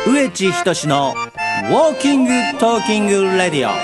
植地仁のウォーキングトーキングレディオ。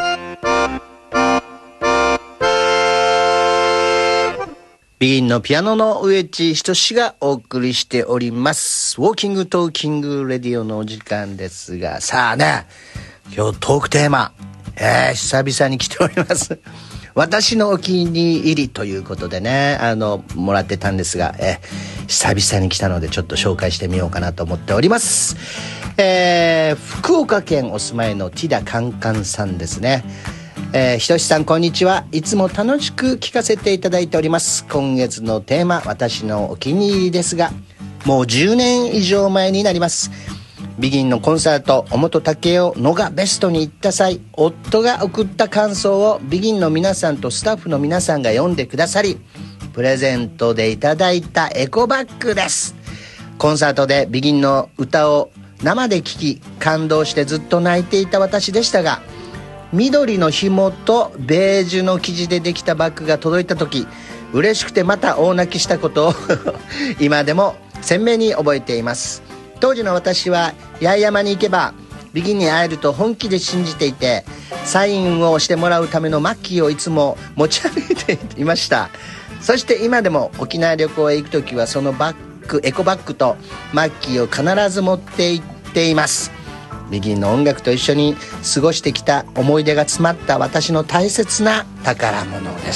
ビギンのピアノの植地仁がお送りしておりますウォーキングトーキングレディオのお時間ですが、さあね、今日トークテーマ、久々に来ております私のお気に入りということでね、もらってたんですが、久々に来たのでちょっと紹介してみようかなと思っております。福岡県お住まいのティダカンカンさんですね。ひとしさん、こんにちは。いつも楽しく聞かせていただいております。今月のテーマ、私のお気に入りですが、もう10年以上前になります。ビギンのコンサート、尾本武雄のがベストに行った際、夫が送った感想をビギンの皆さんとスタッフの皆さんが読んでくださり、プレゼントでいただいたエコバッグです。コンサートでビギンの歌を生で聴き感動してずっと泣いていた私でしたが、緑の紐とベージュの生地でできたバッグが届いた時、嬉しくてまた大泣きしたことを今でも鮮明に覚えています。当時の私は八重山に行けばビギンに会えると本気で信じていて、サインをしてもらうためのマッキーをいつも持ち歩いていました。そして今でも沖縄旅行へ行くときはそのバッグ、エコバッグとマッキーを必ず持って行っています。ビギンの音楽と一緒に過ごしてきた思い出が詰まった私の大切な宝物です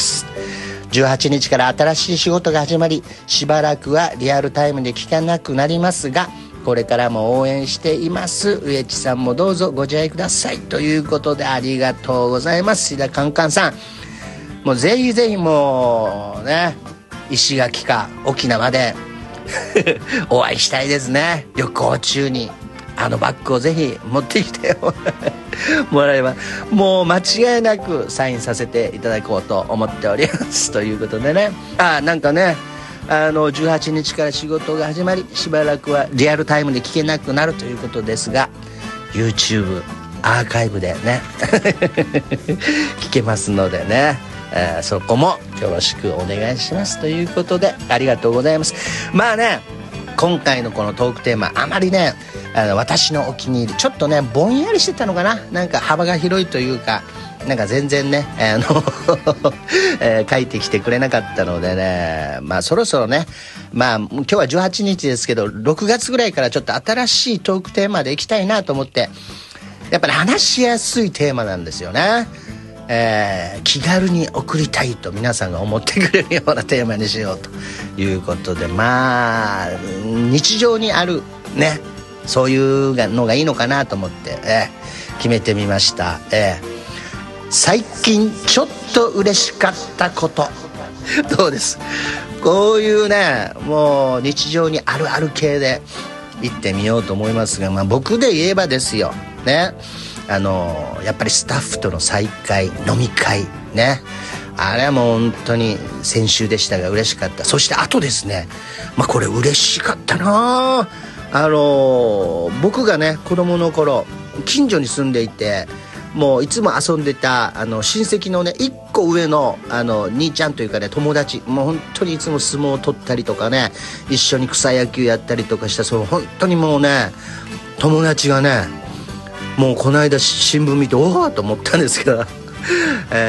。18日から新しい仕事が始まり、しばらくはリアルタイムで聞かなくなりますが、これからも応援しています。植地さんもどうぞご自愛くださいということで、ありがとうございます。シダカンカンさん、もうぜひぜひもうね、石垣か沖縄でお会いしたいですね。旅行中にバッグをぜひ持ってきてもらえば、もう間違いなくサインさせていただこうと思っておりますということでね、なんかね、18日から仕事が始まり、しばらくはリアルタイムで聞けなくなるということですが、 YouTube アーカイブでね聞けますのでね、そこもよろしくお願いしますということで、ありがとうございます。まあね、今回のこのトークテーマ、あまりね、私のお気に入り、ちょっとねぼんやりしてたのかな、なんか幅が広いというか、なんか全然ね書いてきてくれなかったのでね、まあそろそろね、まあ今日は18日ですけど、6月ぐらいからちょっと新しいトークテーマでいきたいなと思って、やっぱり話しやすいテーマなんですよね。気軽に送りたいと皆さんが思ってくれるようなテーマにしようということで、まあ日常にあるね、そういうのがいいのかなと思って、決めてみました。最近ちょっと嬉しかったことどうです？こういうね、もう日常にあるある系で行ってみようと思いますが、まあ僕で言えばですよね、やっぱりスタッフとの再会、飲み会ね、あれはもう本当に先週でしたが嬉しかった。そしてあとですね、まあこれ嬉しかったな、僕がね子供の頃近所に住んでいて、もういつも遊んでた親戚のね1個上の兄ちゃんというかね、友達、もう本当にいつも相撲を取ったりとかね、一緒に草野球やったりとかした、そう本当にもうね友達がね、もうこの間新聞見ておおと思ったんですけど